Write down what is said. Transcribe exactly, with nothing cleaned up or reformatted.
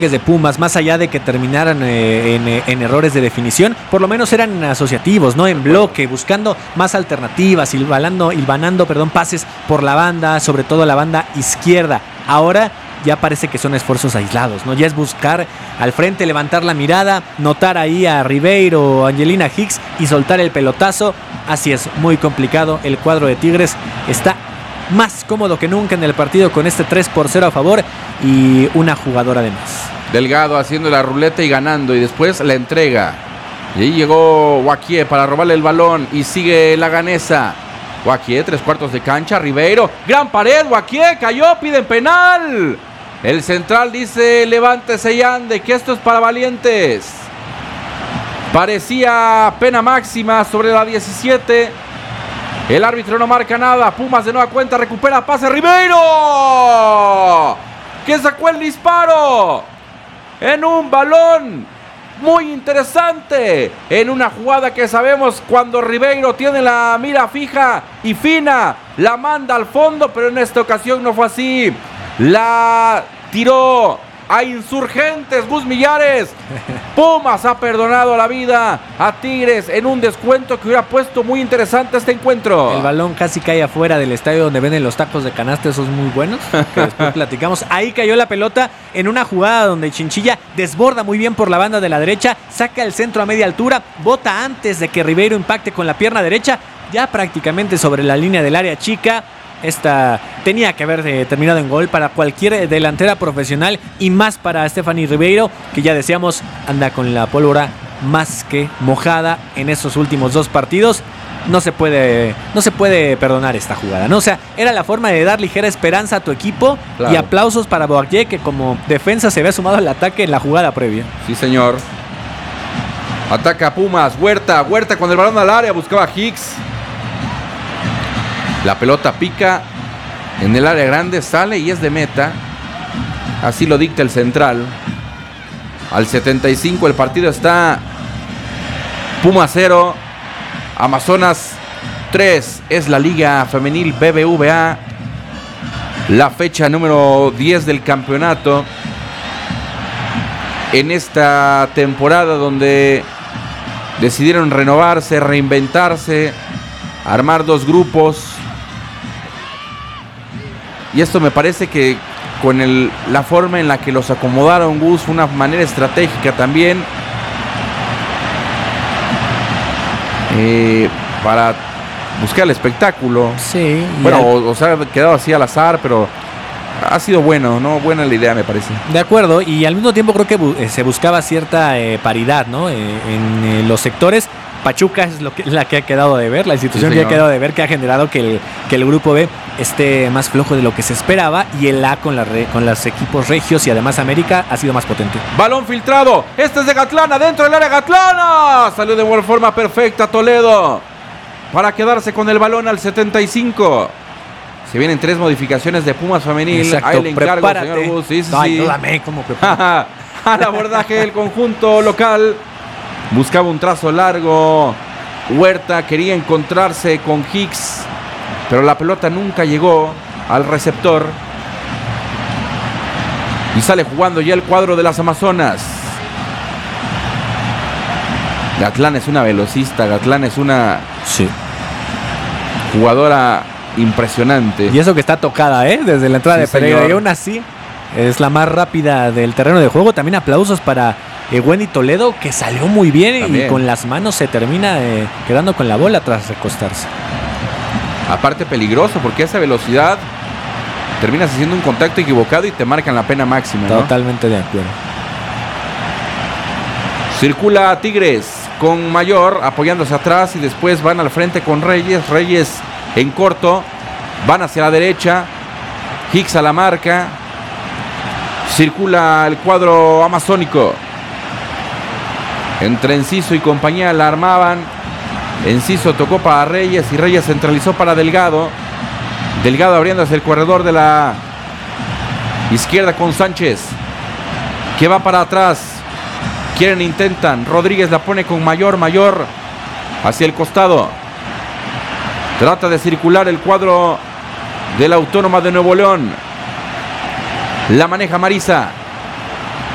de Pumas, más allá de que terminaran eh, en, en errores de definición, por lo menos eran asociativos, ¿no? En bloque, buscando más alternativas, hilvanando, hilvanando, perdón, pases por la banda, sobre todo la banda izquierda. Ahora ya parece que son esfuerzos aislados, ¿no? Ya es buscar al frente, levantar la mirada, notar ahí a Ribeiro o Angelina Hicks y soltar el pelotazo. Así es, muy complicado. El cuadro de Tigres está más cómodo que nunca en el partido con este tres por cero a favor y una jugadora de más. Delgado haciendo la ruleta y ganando, y después la entrega. Y ahí llegó Wakie para robarle el balón y sigue la ganesa. Wakie, tres cuartos de cancha, Ribeiro, gran pared, Wakie, cayó, piden penal. El central dice, levántese y ande, que esto es para valientes. Parecía pena máxima sobre la diecisiete. El árbitro no marca nada. Pumas de nueva cuenta recupera pase, Ribeiro, que sacó el disparo en un balón muy interesante, en una jugada que sabemos cuando Ribeiro tiene la mira fija y fina, la manda al fondo, pero en esta ocasión no fue así. La tiró a Insurgentes, Gus Millares. Pumas ha perdonado la vida a Tigres en un descuento que hubiera puesto muy interesante este encuentro. El balón casi cae afuera del estadio donde venden los tacos de canasta, esos muy buenos, que después platicamos. Ahí cayó la pelota en una jugada donde Chinchilla desborda muy bien por la banda de la derecha, saca el centro a media altura, bota antes de que Ribeiro impacte con la pierna derecha, ya prácticamente sobre la línea del área chica. Esta tenía que haber eh, terminado en gol para cualquier delantera profesional y más para Stephanie Ribeiro, que ya decíamos anda con la pólvora más que mojada en estos últimos dos partidos. No se puede, no se puede perdonar esta jugada, ¿no? O sea, era la forma de dar ligera esperanza a tu equipo, claro. Y aplausos para Boaquier, que como defensa se había sumado al ataque en la jugada previa. Sí, señor. Ataca Pumas, Huerta, Huerta con el balón al área, buscaba Hicks. La pelota pica en el área grande, sale y es de meta. Así lo dicta el central. Al setenta y cinco el partido está Pumas cero, Amazonas tres. Es la Liga Femenil B B V A. La fecha número diez del campeonato. En esta temporada donde decidieron renovarse, reinventarse, armar dos grupos. Y esto me parece que con el, la forma en la que los acomodaron, Gus, fue una manera estratégica también eh, para buscar el espectáculo. Sí. Bueno, al... o, o sea, ha quedado así al azar, pero ha sido bueno, ¿no? Buena la idea, me parece. De acuerdo, y al mismo tiempo creo que bu- se buscaba cierta eh, paridad, ¿no? Eh, en eh, los sectores. Pachuca es lo que, la que ha quedado de ver, la institución sí, que ha quedado de ver, que ha generado que el, que el grupo B esté más flojo de lo que se esperaba, y el A con, la re, con los equipos regios y además América ha sido más potente. Balón filtrado, este es de Gatlana, dentro del área Gatlana, salió de buena forma perfecta Toledo para quedarse con el balón al setenta y cinco. Se vienen tres modificaciones de Pumas femenil. Exacto, ahí le encargo, prepárate. Señor Gus. Sí, sí, no, sí. ayúdame, ¿cómo que? Al abordaje del conjunto local. Buscaba un trazo largo. Huerta quería encontrarse con Hicks, pero la pelota nunca llegó al receptor. Y sale jugando ya el cuadro de las Amazonas. Gatlán es una velocista. Gatlán es una sí. jugadora impresionante. Y eso que está tocada, ¿eh? Desde la entrada sí, de Pereira. Señor. Y aún así es la más rápida del terreno de juego. También aplausos para eh, Wendy Toledo, que salió muy bien. También. Y con las manos se termina eh, quedando con la bola tras recostarse. Aparte peligroso, porque esa velocidad terminas haciendo un contacto equivocado y te marcan la pena máxima, ¿no? Totalmente de acuerdo. Circula Tigres con Mayor apoyándose atrás y después van al frente con Reyes. Reyes en corto, van hacia la derecha. Hicks a la marca. Circula el cuadro amazónico. Entre Enciso y compañía la armaban. Enciso tocó para Reyes y Reyes centralizó para Delgado. Delgado abriendo hacia el corredor de la izquierda con Sánchez, que va para atrás. Quieren, intentan. Rodríguez la pone con Mayor. Mayor hacia el costado. Trata de circular el cuadro de la Autónoma de Nuevo León. La maneja Marisa.